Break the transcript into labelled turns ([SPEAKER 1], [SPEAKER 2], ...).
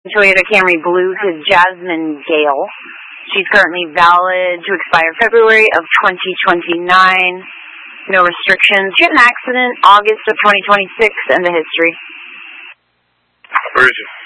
[SPEAKER 1] Toyota Camry Blue to Jasmine Gale. She's currently valid to expire February of 2029. No restrictions. She had an accident August of 2026 and the history.
[SPEAKER 2] Where is she?